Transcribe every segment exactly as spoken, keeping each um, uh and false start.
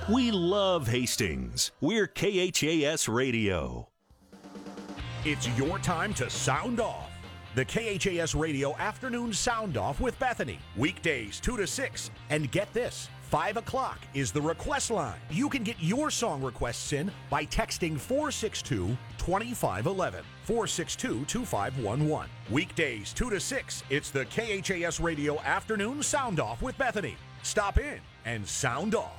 We love Hastings. We're K H A S Radio. It's your time to sound off. The K H A S Radio Afternoon Sound Off with Bethany. Weekdays two to six. And get this, five o'clock is the request line. You can get your song requests in by texting four six two, two five one one. four six two, two five one one. Weekdays two to six. It's the K H A S Radio Afternoon Sound Off with Bethany. Stop in and sound off.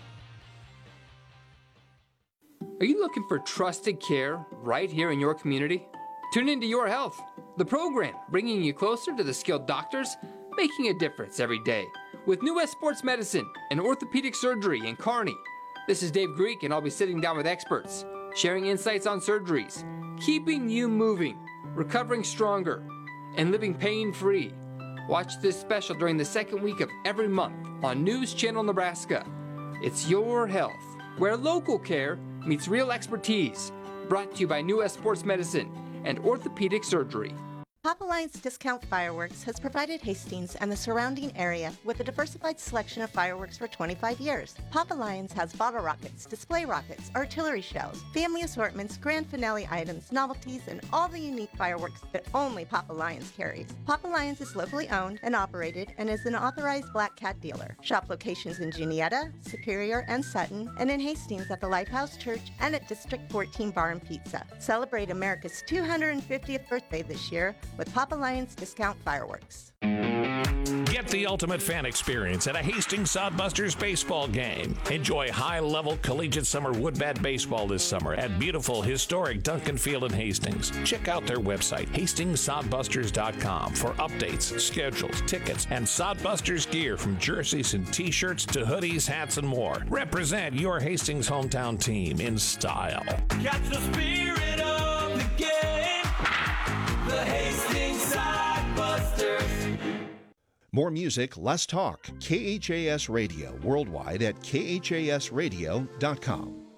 Are you looking for trusted care right here in your community? Tune into Your Health, the program bringing you closer to the skilled doctors making a difference every day with New West Sports Medicine and Orthopedic Surgery in Kearney. This is Dave Greek, and I'll be sitting down with experts, sharing insights on surgeries, keeping you moving, recovering stronger, and living pain-free. Watch this special during the second week of every month on News Channel Nebraska. It's Your Health, where local care meets real expertise. Brought to you by New West Sports Medicine and Orthopedic Surgery. Pop Alliance Discount Fireworks has provided Hastings and the surrounding area with a diversified selection of fireworks for twenty-five years. Pop Alliance has bottle rockets, display rockets, artillery shells, family assortments, grand finale items, novelties, and all the unique fireworks that only Pop Alliance carries. Pop Alliance is locally owned and operated and is an authorized Black Cat dealer. Shop locations in Juniata, Superior, and Sutton, and in Hastings at the Lighthouse Church and at District fourteen Bar and Pizza. Celebrate America's two hundred fiftieth birthday this year with Pop Alliance Discount Fireworks. Get the ultimate fan experience at a Hastings Sodbusters baseball game. Enjoy high-level collegiate summer wood bat baseball this summer at beautiful, historic Duncan Field in Hastings. Check out their website, hastings sodbusters dot com, for updates, schedules, tickets, and Sodbusters gear from jerseys and T-shirts to hoodies, hats, and more. Represent your Hastings hometown team in style. Catch the spirit of the game. The Hastings Sodbusters. More music, less talk. K H A S Radio worldwide at K H A S radio dot com.